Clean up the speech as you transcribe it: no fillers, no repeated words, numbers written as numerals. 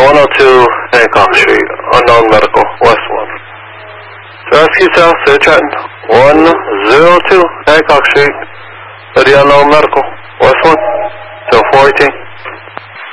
102 Hancock Street, unknown medical, West 1. Rescue South, City Trenton, 102 Hancock Street, for the unknown medical, West 1, till 418.